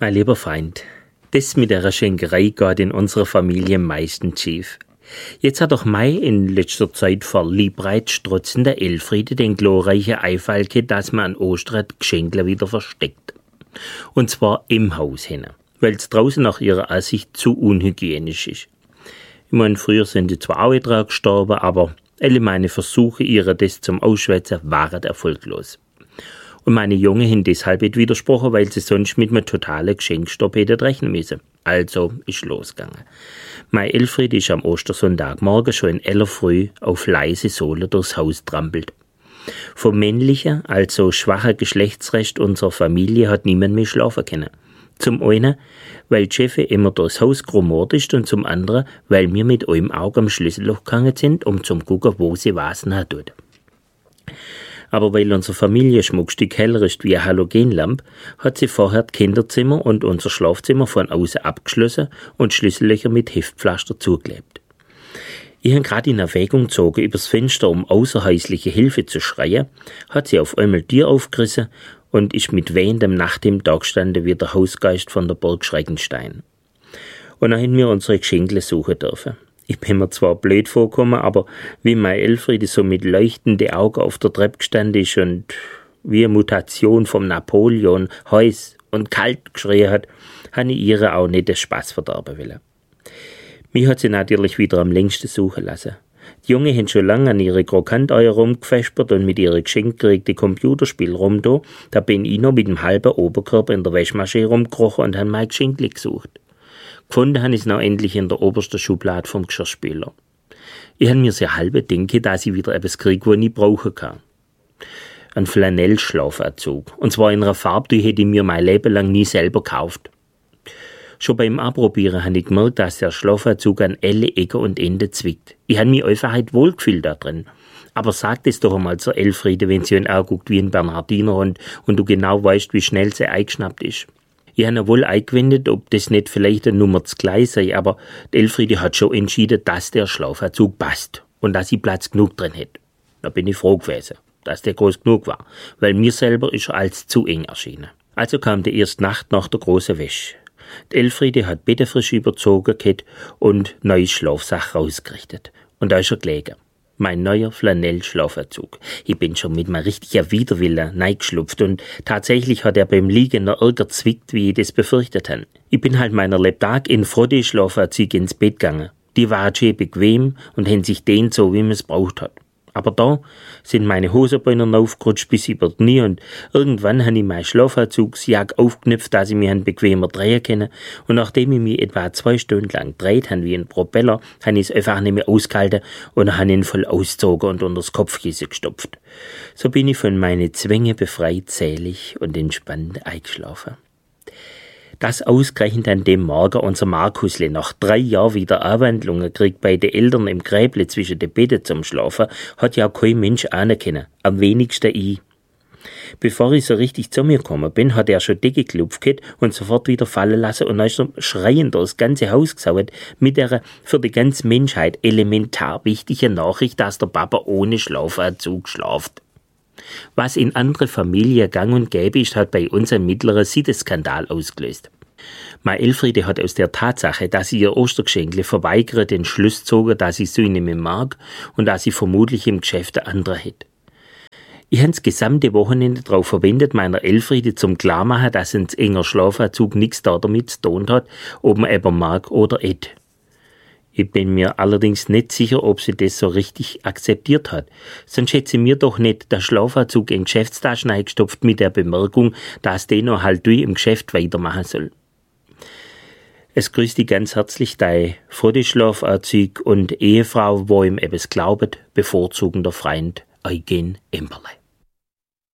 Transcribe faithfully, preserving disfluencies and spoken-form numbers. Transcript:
Mein lieber Freund, das mit der Schenkerei geht in unserer Familie meistens schief. Jetzt hat doch Mai in letzter Zeit vor liebreizstrotzender Elfriede den glorreichen Einfall gehabt, dass man an Ostern Geschenkle wieder versteckt. Und zwar im Haus hin, weil es draußen nach ihrer Ansicht zu unhygienisch ist. Ich meine, früher sind die zwar auch dran gestorben, aber alle meine Versuche, ihrer das zum Ausschwätzen, waren erfolglos. Und meine Junge haben deshalb nicht widersprochen, weil sie sonst mit einem totalen Geschenkstopp hätten rechnen müssen. Also ist losgegangen. Meine Elfriede ist am Ostersonntagmorgen schon in aller Früh auf leise Sohle durchs Haus trampelt. Vom männlichen, also schwachen Geschlechtsrest unserer Familie hat niemand mehr schlafen können. Zum einen, weil die Chefin immer durchs Haus grumort ist und zum anderen, weil wir mit einem Auge am Schlüsselloch gegangen sind, um zu gucken, wo sie was nach tut. Aber weil unser Familienschmuckstück heller ist wie eine Halogenlampe, hat sie vorher das Kinderzimmer und unser Schlafzimmer von außen abgeschlossen und Schlüssellöcher mit Heftpflaster zugeklebt. Ich habe gerade in Erwägung gezogen, übers Fenster, um außerhäusliche Hilfe zu schreien, hat sie auf einmal die Tür aufgerissen und ist mit wehendem Nachthemd da gestanden wie der Hausgeist von der Burg Schreckenstein. Und dann haben wir unsere Geschenkle suchen dürfen. Ich bin mir zwar blöd vorgekommen, aber wie meine Elfriede so mit leuchtenden Augen auf der Treppe gestanden ist und wie eine Mutation vom Napoleon heiß und kalt geschrien hat, habe ich ihr auch nicht den Spaß verderben wollen. Mich hat sie natürlich wieder am längsten suchen lassen. Die Jungen haben schon lange an ihre Krokanteier rumgefespert und mit ihren geschenkgerichten Computerspielen rumda. Da bin ich noch mit dem halben Oberkörper in der Waschmaschine rumgekrochen und habe mein Geschenkli gesucht. Gefunden habe ich es noch endlich in der obersten Schublade vom Geschirrspüler. Ich habe mir sehr halbe denke, dass ich wieder etwas kriege, was ich brauchen kann. Ein Flanellschlafanzug. Und zwar in einer Farbe, die hätte ich mir mein Leben lang nie selber gekauft. Schon beim Anprobieren habe ich gemerkt, dass der Schlafanzug an alle Ecken und Enden zwickt. Ich habe mich einfach halt wohlgefühlt da drin. Aber sag das doch einmal zur Elfriede, wenn sie anguckt wie ein Bernhardinerhund und du genau weißt, wie schnell sie eingeschnappt ist. Ich habe wohl eingewendet, ob das nicht vielleicht eine Nummer zu klein sei, aber die Elfriede hat schon entschieden, dass der Schlafanzug passt und dass sie Platz genug drin hat. Da bin ich froh gewesen, dass der groß genug war, weil mir selber ist er als zu eng erschienen. Also kam die erste Nacht nach der großen Wäsche. Die Elfriede hat bettefrisch überzogen gehabt und neues Schlafsack rausgerichtet. Und da ist er gelegen. Mein neuer Flanell-Schlafanzug. Ich bin schon mit einem richtigen Widerwillen reingeschlupft und tatsächlich hat er beim Liegen noch ärger zwickt, wie ich das befürchtet habe. Ich bin halt meiner Lebtag in Frodde-Schlafanzug ins Bett gegangen. Die waren schön bequem und haben sich dehnt so, wie man es braucht hat. Aber da sind meine Hosenbeine aufgerutscht bis über die Knie und irgendwann habe ich meinen Schlafanzugsjacke aufgeknüpft, dass ich mich bequemer drehen kann. Und nachdem ich mich etwa zwei Stunden lang gedreht habe wie ein Propeller, habe ich es einfach nicht mehr ausgehalten und habe ihn voll ausgezogen und unter das Kopfkissen gestopft. So bin ich von meinen Zwängen befreit, selig und entspannt eingeschlafen. Dass ausgerechnet an dem Morgen unser Markusle nach drei Jahren wieder Anwandlungen kriegt bei den Eltern im Gräble zwischen den Betten zum Schlafen, hat ja kein Mensch ahnen können, am wenigsten ich. Bevor ich so richtig zu mir gekommen bin, hat er schon Decke geklopft und sofort wieder fallen lassen und dann ist er schreiend durchs ganze Haus gesaut mit der für die ganze Menschheit elementar wichtigen Nachricht, dass der Papa ohne Schlafanzug schlaft. Was in andere Familien gang und gäbe ist, hat bei uns einen mittleren Sitteskandal ausgelöst. Meine Elfriede hat aus der Tatsache, dass sie ihr Ostergeschenkle verweigert, den Schluss gezogen, dass sie so nicht mehr mag und dass sie vermutlich im Geschäft eine andere hätte. Ich habe das gesamte Wochenende darauf verwendet, meiner Elfriede zum klarmachen, dass ein enger Schlafanzug nichts damit zu tun hat, ob man eben mag oder nicht. Ich bin mir allerdings nicht sicher, ob sie das so richtig akzeptiert hat. Sonst hätte sie mir doch nicht der Schlafanzug in Geschäftstaschen eingestopft mit der Bemerkung, dass den noch halt durch im Geschäft weitermachen soll. Es grüßt dich ganz herzlich dein Frodde-Schlafanzug und Ehefrau, wo ihm etwas glaubet, bevorzugender Freund Eugen Emberle.